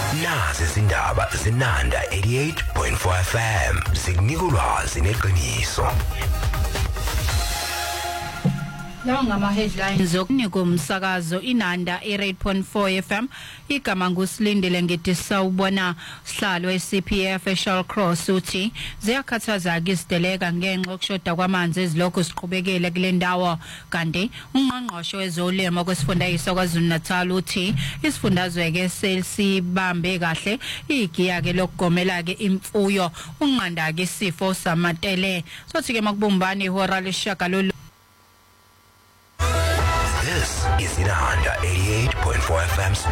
Nazi izindaba zinanda 88.4 FM zikunika ulwazi neqiniso. Lawa ngama headlines okunika umsakazo inanda 88.4 FM igama ngusilindele ngedisa ubona sihlalo eCPF eShall Cross uthi ziyakhathaza izideleka ngenxa yokushoda kwamanzi ezilokho siqhubekele kule ndawo kanti ungqongqoshe wezolimo kwesifundazwe kwaZulu-Natal uthi isifundazwe ke sesibambe kahle igiya ke lokugomela ke imfuyo unqanda ke isifo samatele sothi ke makubumbani ihora leshagalolo. This is Inanda 88.4 FM.